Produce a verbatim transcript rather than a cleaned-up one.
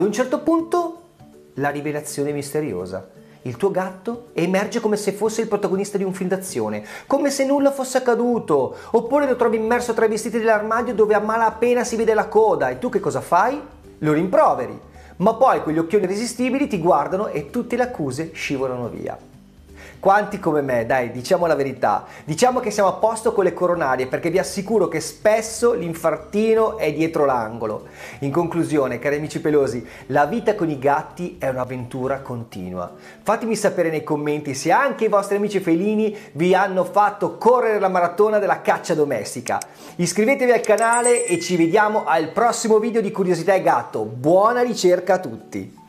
Ad un certo punto la rivelazione misteriosa. Il tuo gatto emerge come se fosse il protagonista di un film d'azione, come se nulla fosse accaduto, oppure lo trovi immerso tra i vestiti dell'armadio dove a malapena si vede la coda e tu che cosa fai? Lo rimproveri, ma poi quegli occhioni irresistibili ti guardano e tutte le accuse scivolano via. Quanti come me, dai, diciamo la verità, diciamo che siamo a posto con le coronarie perché vi assicuro che spesso l'infartino è dietro l'angolo. In conclusione, cari amici pelosi, la vita con i gatti è un'avventura continua. Fatemi sapere nei commenti se anche i vostri amici felini vi hanno fatto correre la maratona della caccia domestica. Iscrivetevi al canale e ci vediamo al prossimo video di Curiosità e Gatto. Buona ricerca a tutti!